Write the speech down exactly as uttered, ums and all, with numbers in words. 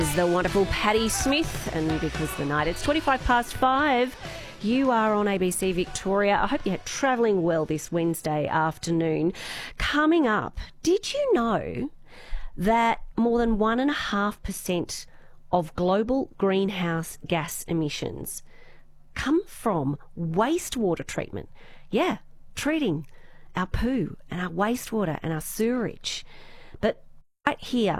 Is the wonderful Patti Smith, and because the night it's twenty-five past five, you are on A B C Victoria. I hope you're travelling well this Wednesday afternoon. Coming up, did you know that more than one and a half percent of global greenhouse gas emissions come from wastewater treatment? Yeah, treating our poo and our wastewater and our sewerage. But right here